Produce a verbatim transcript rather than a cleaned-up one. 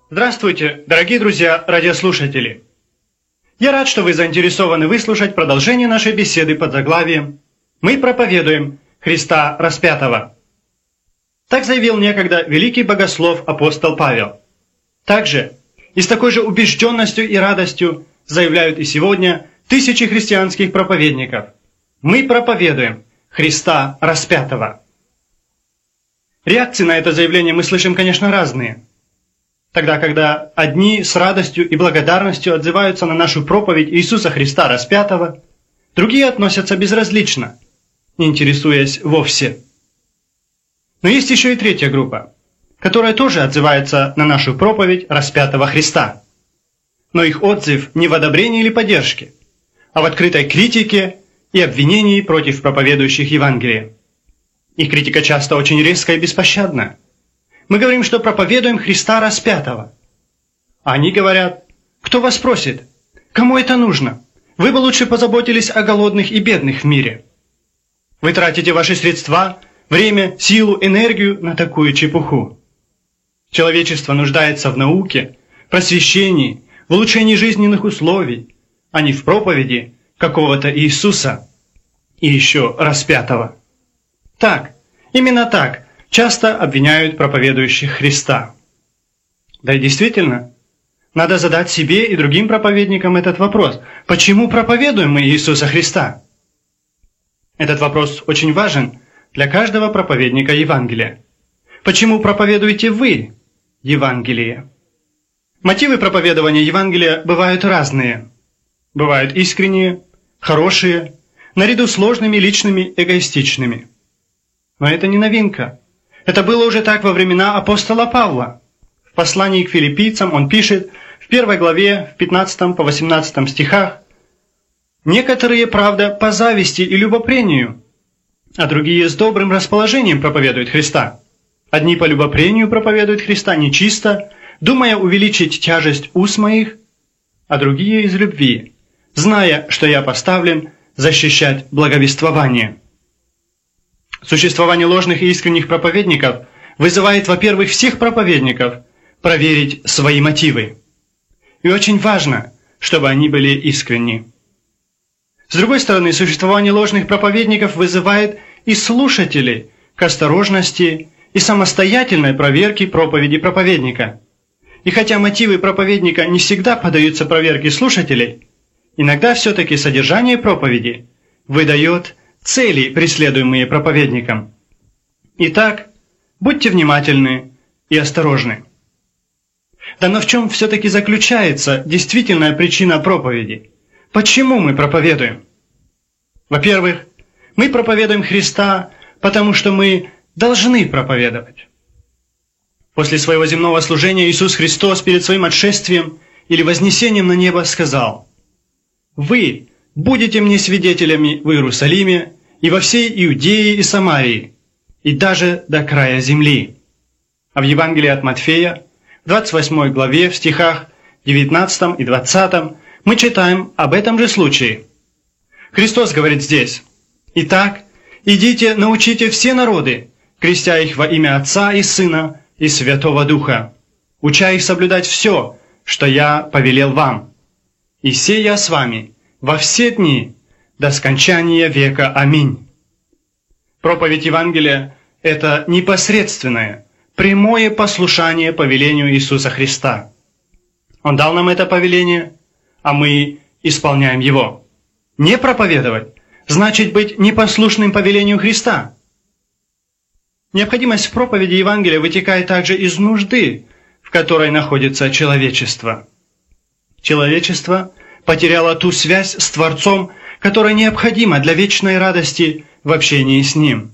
Здравствуйте, дорогие друзья, радиослушатели! Я рад, что вы заинтересованы выслушать продолжение нашей беседы под заглавием «Мы проповедуем Христа распятого». Так заявил некогда великий богослов апостол Павел. Также и с такой же убежденностью и радостью заявляют и сегодня тысячи христианских проповедников. Мы проповедуем Христа распятого. Реакции на это заявление мы слышим, конечно, разные. Тогда, когда одни с радостью и благодарностью отзываются на нашу проповедь Иисуса Христа распятого, другие относятся безразлично, не интересуясь вовсе. Но есть еще и третья группа, которая тоже отзывается на нашу проповедь распятого Христа. Но их отзыв не в одобрении или поддержке, а в открытой критике и обвинении против проповедующих Евангелие. И критика часто очень резкая и беспощадна. Мы говорим, что проповедуем Христа распятого. А они говорят: кто вас просит? Кому это нужно? Вы бы лучше позаботились о голодных и бедных в мире. Вы тратите ваши средства, время, силу, энергию на такую чепуху. Человечество нуждается в науке, просвещении, в улучшении жизненных условий, а не в проповеди какого-то Иисуса и еще распятого. Так, именно так часто обвиняют проповедующих Христа. Да и действительно, надо задать себе и другим проповедникам этот вопрос. Почему проповедуем мы Иисуса Христа? Этот вопрос очень важен для каждого проповедника Евангелия. Почему проповедуете вы Евангелие? Мотивы проповедования Евангелия бывают разные. Бывают искренние, хорошие, наряду с ложными, личными, эгоистичными. Но это не новинка. Это было уже так во времена апостола Павла. В послании к филиппийцам он пишет в первой главе, в пятнадцатом по восемнадцатом стихах: «Некоторые, правда, по зависти и любопрению, а другие с добрым расположением проповедуют Христа. Одни по любопрению проповедуют Христа нечисто, думая увеличить тяжесть уст моих, а другие из любви, зная, что я поставлен защищать благовествование». Существование ложных и искренних проповедников вызывает, во-первых, всех проповедников проверить свои мотивы. И очень важно, чтобы они были искренни. С другой стороны, существование ложных проповедников вызывает и слушателей к осторожности и самостоятельной проверке проповеди проповедника. И хотя мотивы проповедника не всегда поддаются проверке слушателей, иногда все-таки содержание проповеди выдает цели, преследуемые проповедником. Итак, будьте внимательны и осторожны. Да но в чем все-таки заключается действительная причина проповеди? Почему мы проповедуем? Во-первых, мы проповедуем Христа, потому что мы должны проповедовать. После своего земного служения Иисус Христос перед своим отшествием или вознесением на небо сказал: «Вы будете мне свидетелями в Иерусалиме и во всей Иудее и Самарии, и даже до края земли». А в Евангелии от Матфея, в двадцать восьмой главе, в стихах девятнадцатом и двадцатом, мы читаем об этом же случае. Христос говорит здесь: «Итак, идите, научите все народы, крестя их во имя Отца и Сына и Святого Духа, уча их соблюдать все, что я повелел вам. И се я с вами во все дни, до скончания века. Аминь». Проповедь Евангелия – это непосредственное, прямое послушание повелению Иисуса Христа. Он дал нам это повеление, а мы исполняем его. Не проповедовать – значит быть непослушным повелению Христа. Необходимость в проповеди Евангелия вытекает также из нужды, в которой находится человечество. Человечество потеряло ту связь с Творцом, которая необходима для вечной радости в общении с Ним.